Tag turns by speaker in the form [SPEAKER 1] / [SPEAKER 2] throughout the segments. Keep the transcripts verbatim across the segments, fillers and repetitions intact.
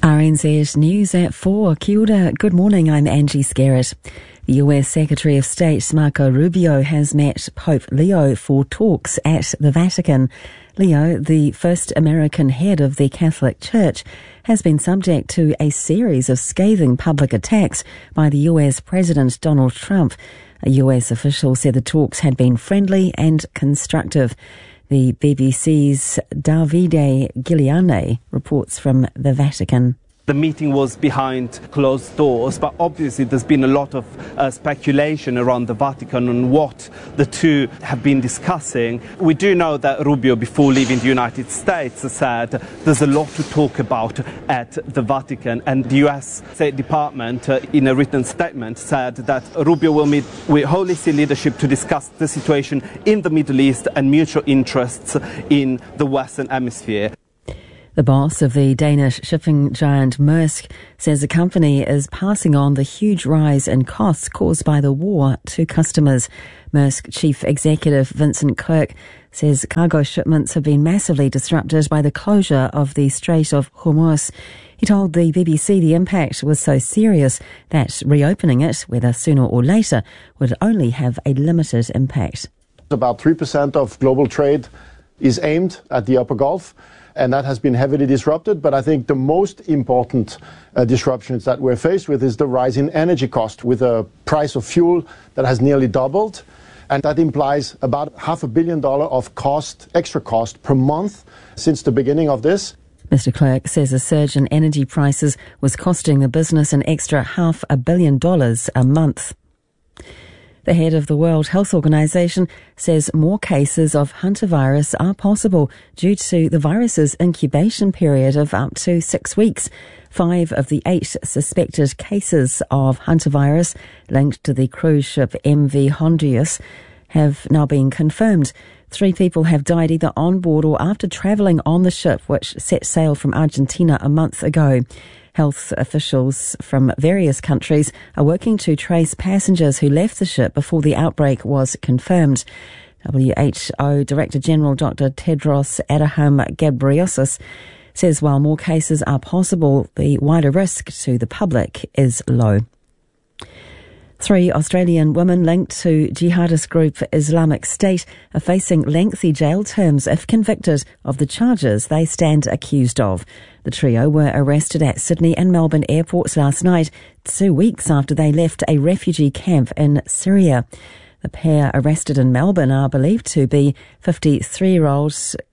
[SPEAKER 1] R N Z News at four. Kia ora. Good morning, I'm Angie Scarrett. The U S Secretary of State Marco Rubio has met Pope Leo for talks at the Vatican. Leo, the first American head of the Catholic Church, has been subject to a series of scathing public attacks by the U S President Donald Trump. A U S official said the talks had been friendly and constructive. The B B C's Davide Giuliani reports from the Vatican.
[SPEAKER 2] The meeting was behind closed doors, but obviously there's been a lot of uh, speculation around the Vatican on what the two have been discussing. We do know that Rubio, before leaving the United States, said there's a lot to talk about at the Vatican, and the U S State Department, uh, in a written statement, said that Rubio will meet with Holy See leadership to discuss the situation in the Middle East and mutual interests in the Western Hemisphere.
[SPEAKER 1] The boss of the Danish shipping giant Maersk says the company is passing on the huge rise in costs caused by the war to customers. Maersk chief executive Vincent Clerc says cargo shipments have been massively disrupted by the closure of the Strait of Hormuz. He told the B B C the impact was so serious that reopening it, whether sooner or later, would only have a limited impact.
[SPEAKER 3] About three percent of global trade is aimed at the Upper Gulf, and that has been heavily disrupted. But I think the most important uh, disruptions that we're faced with is the rise in energy cost, with a price of fuel that has nearly doubled. And that implies about half a billion dollars of cost, extra cost per month since the beginning of this.
[SPEAKER 1] Mister Clerc says a surge in energy prices was costing the business an extra half a billion dollars a month. The head of the World Health Organization says more cases of hantavirus are possible due to the virus's incubation period of up to six weeks. Five of the eight suspected cases of hantavirus linked to the cruise ship M V Hondius have now been confirmed. Three people have died either on board or after travelling on the ship, which set sail from Argentina a month ago. Health officials from various countries are working to trace passengers who left the ship before the outbreak was confirmed. W H O Director General Doctor Tedros Adhanom Ghebreyesus says while more cases are possible, the wider risk to the public is low. Three Australian women linked to jihadist group Islamic State are facing lengthy jail terms if convicted of the charges they stand accused of. The trio were arrested at Sydney and Melbourne airports last night, two weeks after they left a refugee camp in Syria. The pair arrested in Melbourne are believed to be fifty-three-year-old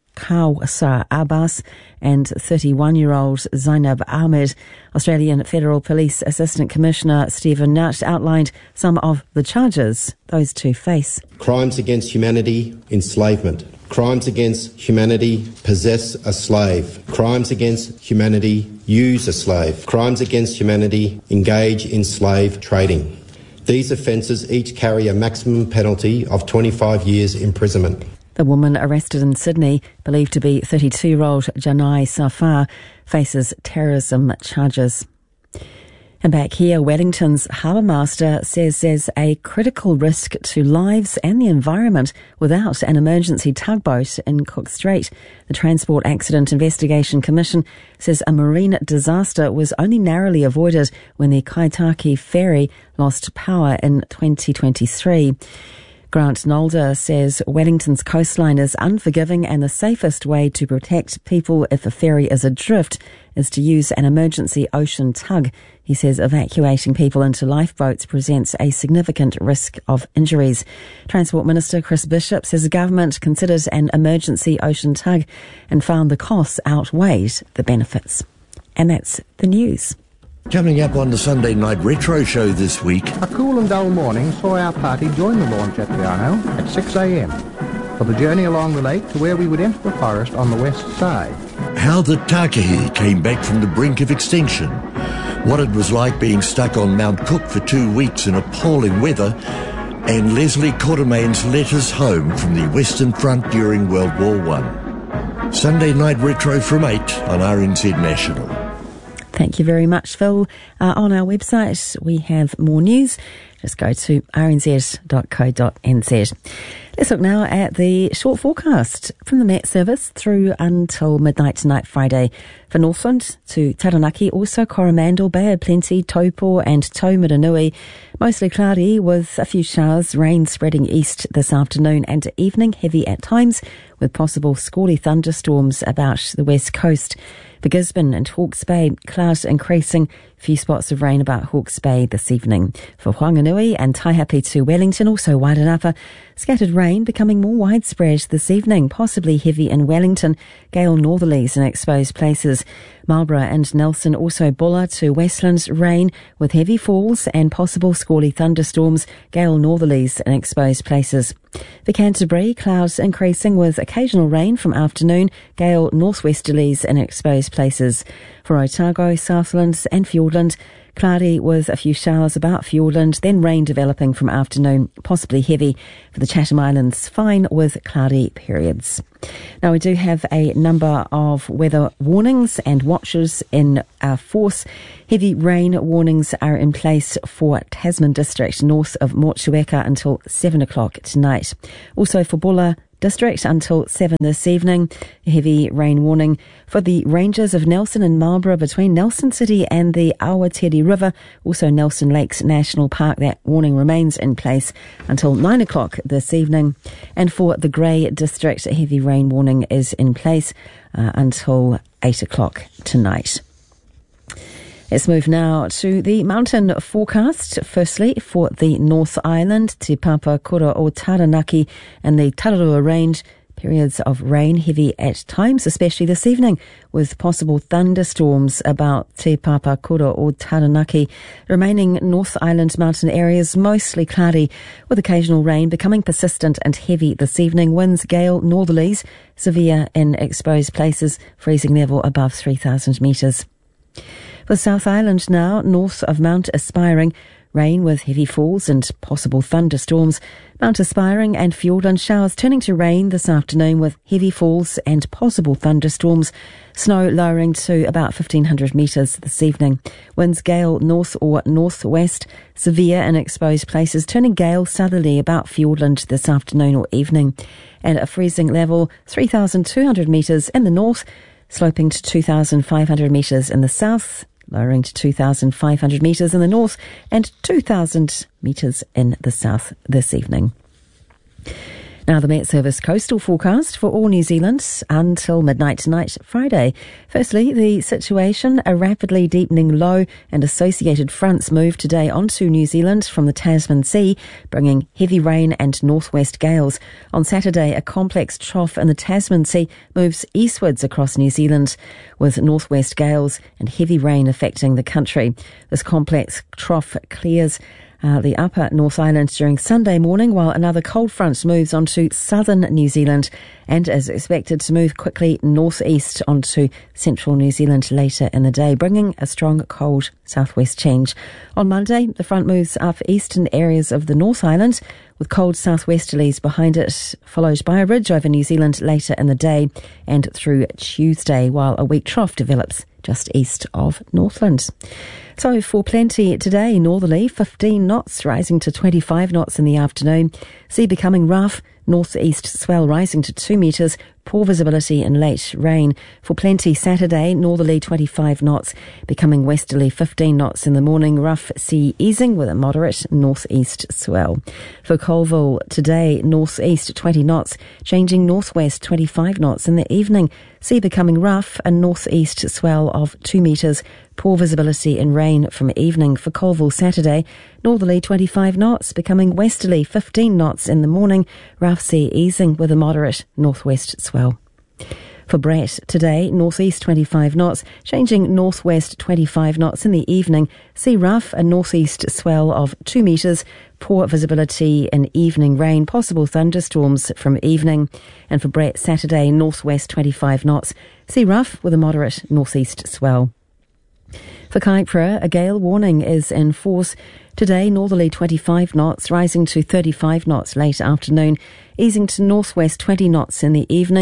[SPEAKER 1] Kawsar Abbas and thirty-one-year-old Zainab Ahmed. Australian Federal Police Assistant Commissioner Stephen Nutt outlined some of the charges those two face.
[SPEAKER 4] Crimes against humanity, enslavement. Crimes against humanity, possess a slave. Crimes against humanity, use a slave. Crimes against humanity, engage in slave trading. These offences each carry a maximum penalty of twenty-five years imprisonment.
[SPEAKER 1] The woman arrested in Sydney, believed to be thirty-two-year-old Janai Safar, faces terrorism charges. And back here, Wellington's harbour master says there's a critical risk to lives and the environment without an emergency tugboat in Cook Strait. The Transport Accident Investigation Commission says a marine disaster was only narrowly avoided when the Kaitaki ferry lost power in twenty twenty-three. Grant Nolder says Wellington's coastline is unforgiving and the safest way to protect people if a ferry is adrift is to use an emergency ocean tug. He says evacuating people into lifeboats presents a significant risk of injuries. Transport Minister Chris Bishop says the government considered an emergency ocean tug and found the costs outweighed the benefits. And that's the news.
[SPEAKER 5] Coming up on the Sunday Night Retro Show this week.
[SPEAKER 6] A cool and dull morning saw our party join the launch at Te Arno at six a.m. for the journey along the lake to where we would enter the forest on the west side.
[SPEAKER 5] How the takahe came back from the brink of extinction. What it was like being stuck on Mount Cook for two weeks in appalling weather. And Leslie Quartermain's letters home from the Western Front during World War One. Sunday Night Retro from eight on R N Z National.
[SPEAKER 1] Thank you very much, Phil. Uh, on our website, we have more news. Just go to r n z dot co dot n z. Let's look now at the short forecast from the Met Service through until midnight tonight, Friday. For Northland to Taranaki, also Coromandel, Bay of Plenty, Taupo and Taumaranui. Mostly cloudy with a few showers, rain spreading east this afternoon and evening, heavy at times, with possible squally thunderstorms about the west coast. For Gisborne and Hawke's Bay, clouds increasing, few spots of rain about Hawke's Bay this evening. For Whanganui and Taihape to Wellington, also Wairanapa, scattered rain becoming more widespread this evening, possibly heavy in Wellington, gale northerlies in exposed places. Marlborough and Nelson, also Bulla to Westlands, rain with heavy falls and possible squally thunderstorms, gale northerlies in exposed places. For Canterbury, clouds increasing with occasional rain from afternoon, gale northwesterlies in exposed places. For Otago, Southlands and Fiordland, cloudy with a few showers about Fiordland, then rain developing from afternoon, possibly heavy. For the Chatham Islands, fine with cloudy periods. Now, we do have a number of weather warnings and watches in our force. Heavy rain warnings are in place for Tasman District north of Motueka until seven o'clock tonight. Also for Bulla District until seven this evening. A heavy rain warning for the ranges of Nelson and Marlborough between Nelson City and the Awatere River. Also Nelson Lakes National Park. That warning remains in place until nine o'clock this evening. And for the Grey District, a heavy rain warning is in place uh, until eight o'clock tonight. Let's move now to the mountain forecast. Firstly, for the North Island, Te Papakura o Taranaki and the Tararua Range, periods of rain heavy at times, especially this evening, with possible thunderstorms about Te Papakura o Taranaki. Remaining North Island mountain areas mostly cloudy, with occasional rain becoming persistent and heavy this evening. Winds gale northerlies, severe in exposed places, freezing level above three thousand metres. For the South Island now, north of Mount Aspiring, rain with heavy falls and possible thunderstorms. Mount Aspiring and Fiordland showers turning to rain this afternoon with heavy falls and possible thunderstorms. Snow lowering to about fifteen hundred metres this evening. Winds gale north or northwest, severe in exposed places, turning gale southerly about Fiordland this afternoon or evening. And a freezing level three thousand two hundred metres in the north, sloping to two thousand five hundred metres in the south, lowering to two thousand five hundred metres in the north and two thousand metres in the south this evening. Now, the Met Service coastal forecast for all New Zealand until midnight tonight, Friday. Firstly, the situation, a rapidly deepening low and associated fronts move today onto New Zealand from the Tasman Sea, bringing heavy rain and northwest gales. On Saturday, a complex trough in the Tasman Sea moves eastwards across New Zealand, with northwest gales and heavy rain affecting the country. This complex trough clears Uh, the upper North Island during Sunday morning, while another cold front moves onto southern New Zealand and is expected to move quickly northeast onto central New Zealand later in the day, bringing a strong cold southwest change. On Monday, the front moves up eastern areas of the North Island, with cold southwesterlies behind it, followed by a ridge over New Zealand later in the day and through Tuesday, while a weak trough develops just east of Northland. So for Plenty today, northerly fifteen knots, rising to twenty-five knots in the afternoon. Sea becoming rough, northeast swell rising to two metres, poor visibility and late rain. For Plenty Saturday, northerly twenty-five knots, becoming westerly fifteen knots in the morning, rough sea easing with a moderate northeast swell. For Colville today, northeast twenty knots, changing northwest twenty-five knots in the evening. Sea becoming rough, a northeast swell of two metres, poor visibility and rain from evening. For Colville Saturday, northerly twenty-five knots, becoming westerly fifteen knots in the morning, rough sea easing with a moderate northwest swell. For Brett today, northeast twenty-five knots, changing northwest twenty-five knots in the evening. Sea rough, a northeast swell of two metres, poor visibility and evening rain, possible thunderstorms from evening. And for Brett Saturday, northwest twenty-five knots, sea rough with a moderate northeast swell. For Kaipara, a gale warning is in force. Today, northerly twenty-five knots, rising to thirty-five knots late afternoon, easing to northwest twenty knots in the evening.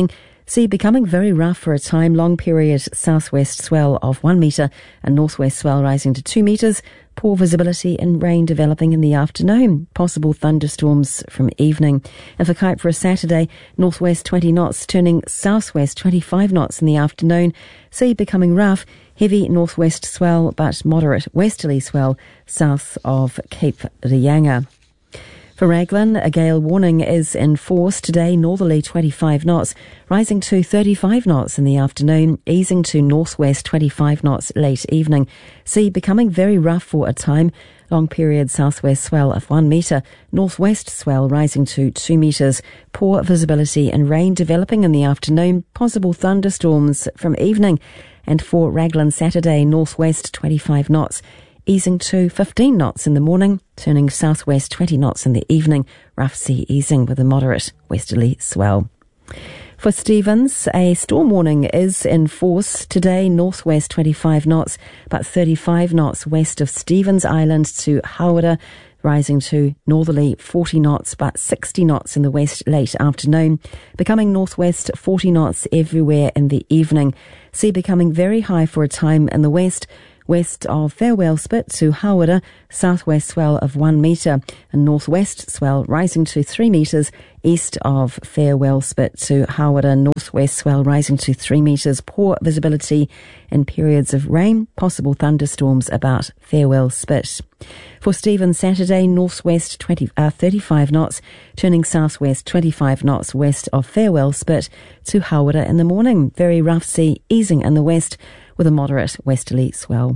[SPEAKER 1] Sea becoming very rough for a time. Long period southwest swell of one metre and northwest swell rising to two metres. Poor visibility and rain developing in the afternoon. Possible thunderstorms from evening. And for kite for a Saturday, northwest twenty knots turning southwest twenty-five knots in the afternoon. Sea becoming rough. Heavy northwest swell but moderate westerly swell south of Cape Reinga. For Raglan, a gale warning is in force today, northerly twenty-five knots, rising to thirty-five knots in the afternoon, easing to northwest twenty-five knots late evening. Sea becoming very rough for a time. Long period southwest swell of one metre, northwest swell rising to two metres. Poor visibility and rain developing in the afternoon, possible thunderstorms from evening. And for Raglan Saturday, northwest twenty-five knots, easing to fifteen knots in the morning, turning southwest twenty knots in the evening, rough sea easing with a moderate westerly swell. For Stephens, a storm warning is in force today, northwest twenty-five knots, but thirty-five knots west of Stephens Island to Hawera, rising to northerly forty knots, but sixty knots in the west late afternoon, becoming northwest forty knots everywhere in the evening. Sea becoming very high for a time in the west, west of Farewell Spit to Hawera, southwest swell of one metre, and northwest swell rising to three metres, east of Farewell Spit to Hawera, northwest swell rising to three metres. Poor visibility in periods of rain, possible thunderstorms about Farewell Spit. For Stephens Saturday, northwest twenty, uh, thirty-five knots, turning southwest twenty-five knots west of Farewell Spit to Hawera in the morning. Very rough sea easing in the west with a moderate westerly swell.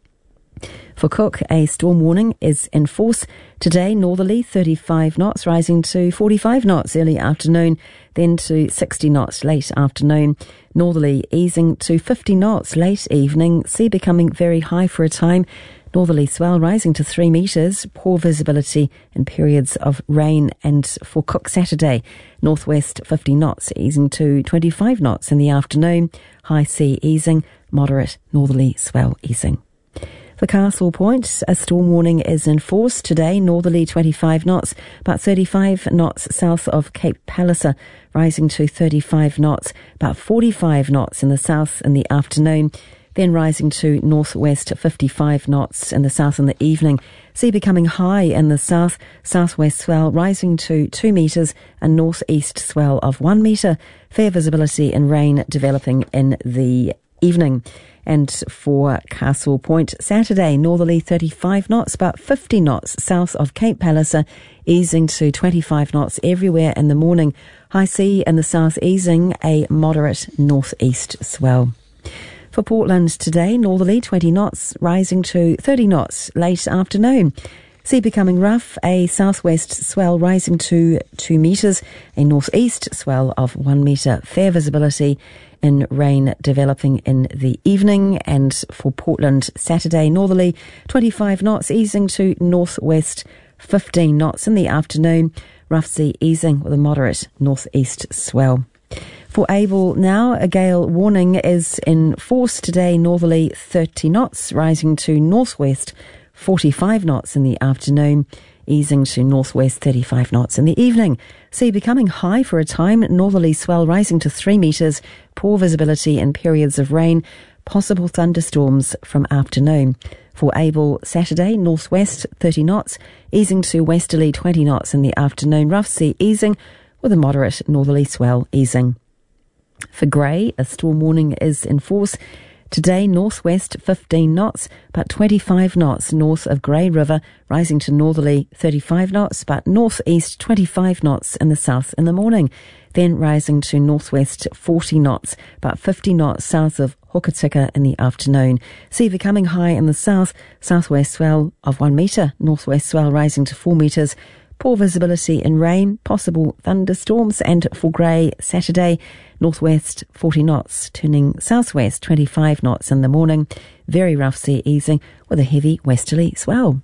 [SPEAKER 1] For Cook, a storm warning is in force today, northerly thirty-five knots, rising to forty-five knots early afternoon, then to sixty knots late afternoon. Northerly easing to fifty knots late evening, sea becoming very high for a time. Northerly swell rising to three metres, poor visibility in periods of rain. And for Cook Saturday, northwest fifty knots, easing to twenty-five knots in the afternoon. High sea easing, moderate northerly swell easing. For Castle Point, a storm warning is in force today, northerly twenty-five knots, but thirty-five knots south of Cape Palliser, rising to thirty-five knots, about forty-five knots in the south in the afternoon, then rising to northwest fifty-five knots in the south in the evening. Sea becoming high in the south, southwest swell rising to two metres and northeast swell of one metre. Fair visibility and rain developing in the evening. And for Castle Point, Saturday, northerly thirty-five knots, but fifty knots south of Cape Palliser, easing to twenty-five knots everywhere in the morning. High sea in the south easing, a moderate northeast swell. For Portland today, northerly twenty knots, rising to thirty knots late afternoon. Sea becoming rough, a southwest swell rising to two metres, a northeast swell of one metre. Fair visibility in rain developing in the evening. And for Portland Saturday, northerly twenty-five knots, easing to northwest fifteen knots in the afternoon. Rough sea easing with a moderate northeast swell. For Able now, a gale warning is in force today, northerly thirty knots, rising to northwest forty-five knots in the afternoon, easing to northwest thirty-five knots in the evening. Sea becoming high for a time, northerly swell rising to three metres, poor visibility in periods of rain, possible thunderstorms from afternoon. For Able Saturday, northwest thirty knots, easing to westerly twenty knots in the afternoon, rough sea easing with a moderate northerly swell easing. For Grey, a storm warning is in force today, northwest fifteen knots, but twenty-five knots north of Grey River, rising to northerly thirty-five knots, but northeast twenty-five knots in the south in the morning, then rising to northwest forty knots, but fifty knots south of Hokitika in the afternoon. Sea becoming high in the south, southwest swell of one metre, northwest swell rising to four metres. Poor visibility in rain, possible thunderstorms. And for Grey Saturday, northwest forty knots, turning southwest twenty-five knots in the morning. Very rough sea easing with a heavy westerly swell.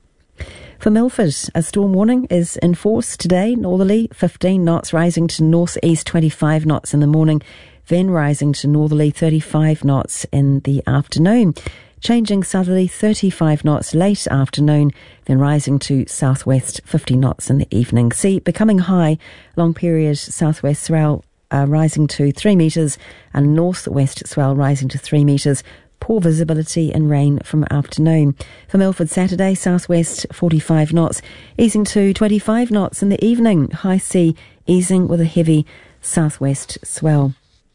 [SPEAKER 1] For Milford, a storm warning is in force today, northerly fifteen knots, rising to northeast twenty-five knots in the morning, then rising to northerly thirty-five knots in the afternoon. Changing southerly thirty-five knots late afternoon, then rising to southwest fifty knots in the evening. Sea becoming high, long period southwest swell uh, rising to three metres, and northwest swell rising to three metres. Poor visibility and rain from afternoon. For Milford, Saturday, southwest forty-five knots, easing to twenty-five knots in the evening. High sea easing with a heavy southwest swell.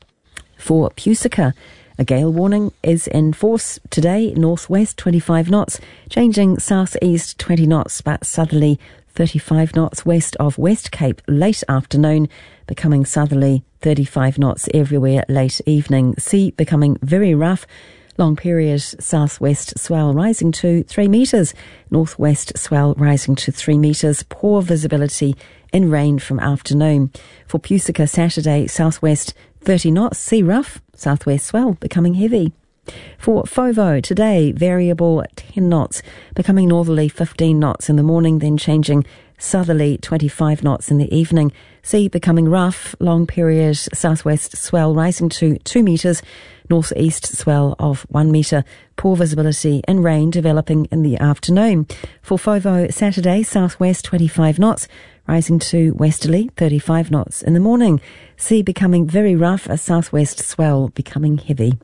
[SPEAKER 1] For Pusica, a gale warning is in force today, northwest twenty-five knots, changing southeast twenty knots, but southerly thirty-five knots west of West Cape late afternoon, becoming southerly thirty-five knots everywhere late evening. Sea becoming very rough. Long period southwest swell rising to three metres, northwest swell rising to three metres. Poor visibility in rain from afternoon. For Pusica, Saturday, southwest thirty knots, sea rough, southwest swell becoming heavy. For Fovo, today, variable ten knots, becoming northerly fifteen knots in the morning, then changing southerly twenty-five knots in the evening. Sea becoming rough, long period southwest swell rising to two metres, northeast swell of one metre. Poor visibility and rain developing in the afternoon. For Fovo, Saturday, southwest twenty-five knots, rising to westerly thirty-five knots in the morning. Sea becoming very rough, a southwest swell becoming heavy.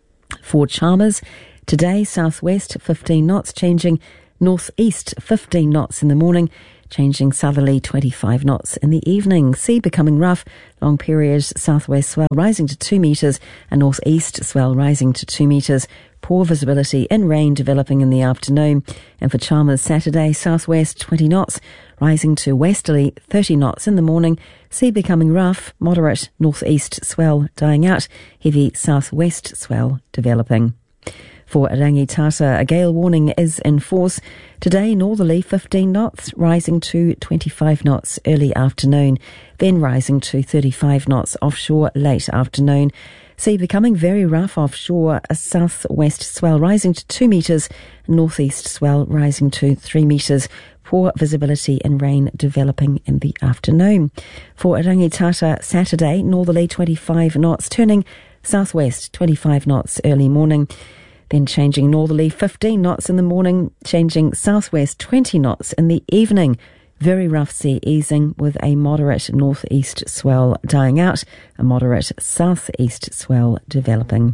[SPEAKER 1] For Chalmers, today, southwest fifteen knots, changing northeast fifteen knots in the morning, changing southerly twenty-five knots in the evening. Sea becoming rough, long period southwest swell rising to two metres, and northeast swell rising to two metres. Poor visibility and rain developing in the afternoon. And for Chalmers, Saturday, southwest twenty knots, rising to westerly thirty knots in the morning. Sea becoming rough, moderate northeast swell dying out, heavy southwest swell developing. For Rangitata, a gale warning is in force. Today, northerly fifteen knots, rising to twenty-five knots early afternoon, then rising to thirty-five knots offshore late afternoon. Sea becoming very rough offshore, a southwest swell rising to two metres, northeast swell rising to three metres. Poor visibility and rain developing in the afternoon. For Rangitata, Saturday, northerly twenty-five knots, turning southwest twenty-five knots early morning, then changing northerly fifteen knots in the morning, changing southwest twenty knots in the evening. Very rough sea easing with a moderate northeast swell dying out, a moderate southeast swell developing.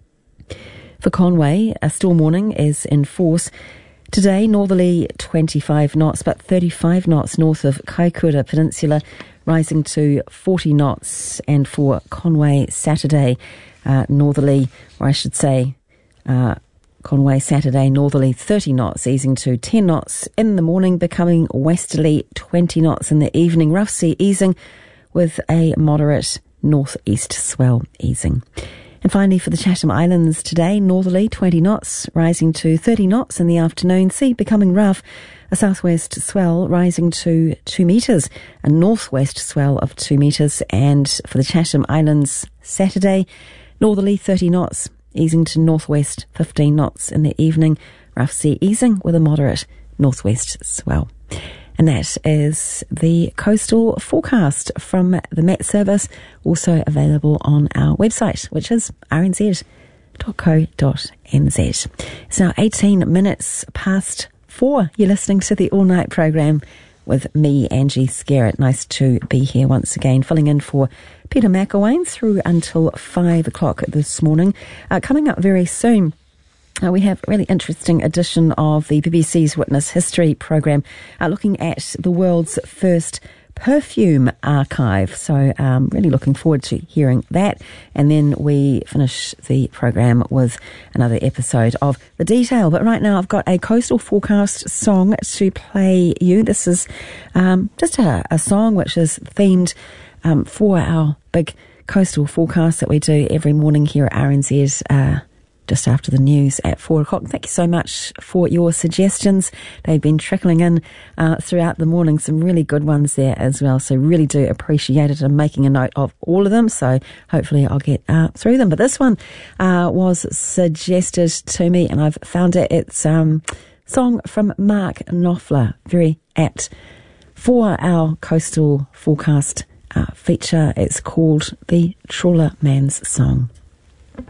[SPEAKER 1] For Conway, a storm warning is in force. Today, northerly twenty-five knots, but thirty-five knots north of Kaikoura Peninsula, rising to forty knots. And for Conway, Saturday, uh, northerly, or I should say, uh, Conway, Saturday, northerly thirty knots, easing to ten knots in the morning, becoming westerly twenty knots in the evening. Rough sea easing with a moderate northeast swell easing. And finally, for the Chatham Islands today, northerly twenty knots, rising to thirty knots in the afternoon. Sea becoming rough, a southwest swell rising to two metres, a northwest swell of two metres. And for the Chatham Islands, Saturday, northerly thirty knots, easing to northwest fifteen knots in the evening. Rough sea easing with a moderate northwest swell. And that is the coastal forecast from the Met Service, also available on our website, which is r n z dot co dot n z. It's now eighteen minutes past four. You're listening to the All Night programme with me, Angie Scarrett. Nice to be here once again, filling in for Peter McElwain through until five o'clock this morning. Uh, coming up very soon, Uh, we have a really interesting edition of the B B C's Witness History programme, uh, looking at the world's first perfume archive. So um, really looking forward to hearing that. And then we finish the programme with another episode of The Detail. But right now I've got a coastal forecast song to play you. This is um, just a, a song which is themed um, for our big coastal forecast that we do every morning here at R N Z, uh, just after the news at four o'clock. Thank you so much for your suggestions. They've been trickling in uh, throughout the morning. Some really good ones there as well. So really do appreciate it. I'm making a note of all of them. So hopefully I'll get uh, through them. But this one uh, was suggested to me and I've found it. It's a um, song from Mark Knopfler. Very apt for our coastal forecast uh, feature. It's called The Trawler Man's Song.